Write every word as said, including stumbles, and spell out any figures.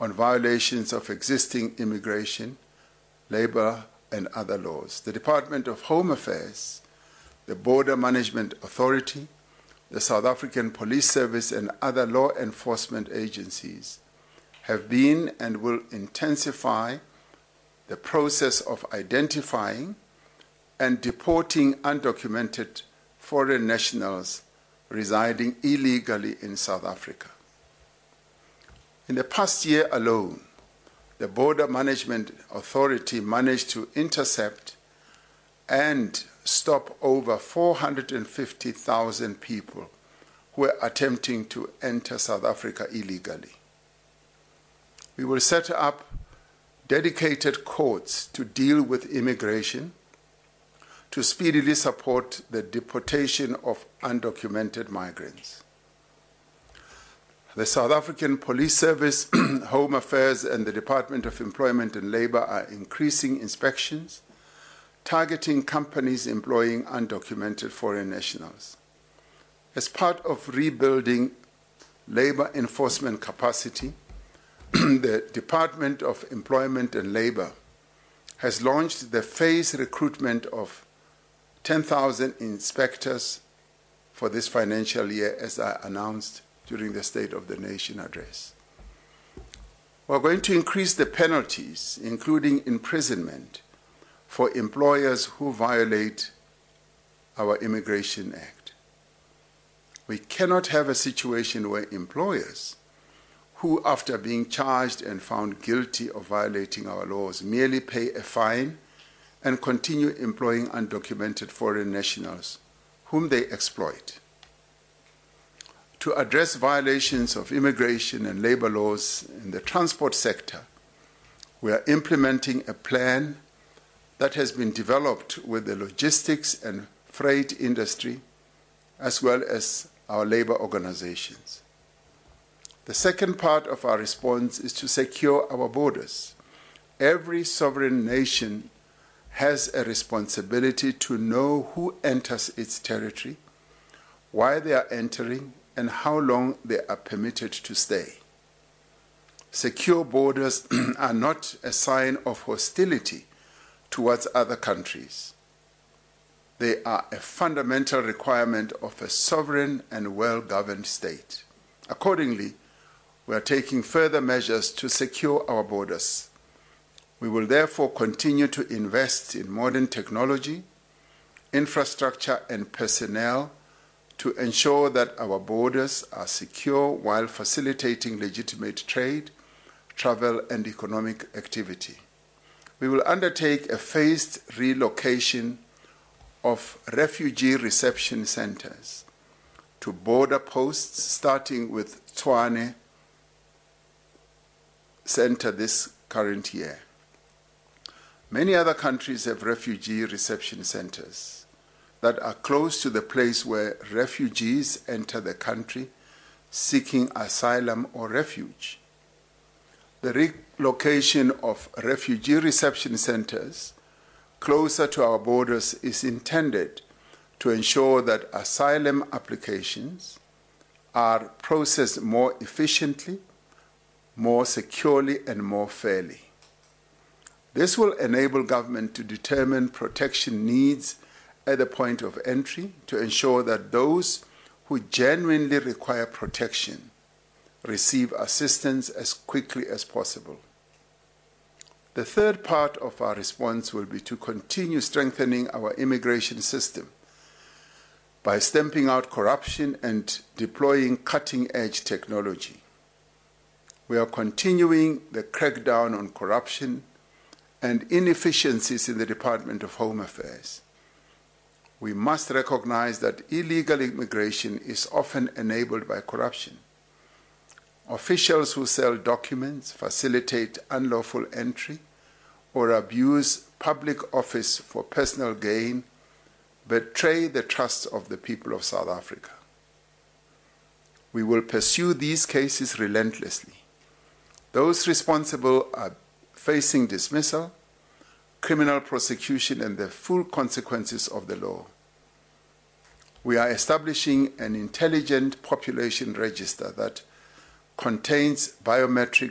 on violations of existing immigration, labor, and other laws. The Department of Home Affairs, the Border Management Authority, the South African Police Service, and other law enforcement agencies have been and will intensify the process of identifying and deporting undocumented foreign nationals residing illegally in South Africa. In the past year alone, the Border Management Authority managed to intercept and stop over four hundred fifty thousand people who were attempting to enter South Africa illegally. We will set up dedicated courts to deal with immigration, to speedily support the deportation of undocumented migrants. The South African Police Service, Home Affairs, and the Department of Employment and Labor are increasing inspections, targeting companies employing undocumented foreign nationals. As part of rebuilding labor enforcement capacity, the Department of Employment and Labor has launched the phased recruitment of ten thousand inspectors for this financial year, as I announced during the State of the Nation address. We're going to increase the penalties, including imprisonment, for employers who violate our Immigration Act. We cannot have a situation where employers who, after being charged and found guilty of violating our laws, merely pay a fine and continue employing undocumented foreign nationals whom they exploit. To address violations of immigration and labor laws in the transport sector, we are implementing a plan that has been developed with the logistics and freight industry, as well as our labor organizations. The second part of our response is to secure our borders. Every sovereign nation has a responsibility to know who enters its territory, why they are entering, and how long they are permitted to stay. Secure borders are not a sign of hostility towards other countries. They are a fundamental requirement of a sovereign and well-governed state. Accordingly, we are taking further measures to secure our borders. We will therefore continue to invest in modern technology, infrastructure, and personnel to ensure that our borders are secure while facilitating legitimate trade, travel, and economic activity. We will undertake a phased relocation of refugee reception centers to border posts, starting with Tshwane Center this current year. Many other countries have refugee reception centers that are close to the place where refugees enter the country seeking asylum or refuge. The relocation of refugee reception centers closer to our borders is intended to ensure that asylum applications are processed more efficiently, more securely, and more fairly. This will enable government to determine protection needs at the point of entry to ensure that those who genuinely require protection receive assistance as quickly as possible. The third part of our response will be to continue strengthening our immigration system by stamping out corruption and deploying cutting-edge technology. We are continuing the crackdown on corruption and inefficiencies in the Department of Home Affairs. We must recognize that illegal immigration is often enabled by corruption. Officials who sell documents, facilitate unlawful entry, or abuse public office for personal gain betray the trust of the people of South Africa. We will pursue these cases relentlessly. Those responsible are facing dismissal, criminal prosecution, and the full consequences of the law. We are establishing an intelligent population register that contains biometric